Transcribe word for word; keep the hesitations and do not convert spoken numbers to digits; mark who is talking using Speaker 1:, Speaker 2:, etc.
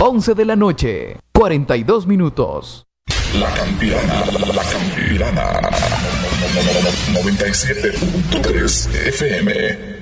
Speaker 1: once de la noche, cuarenta y dos minutos.
Speaker 2: La Campirana, La Campirana, noventa y siete punto tres F M.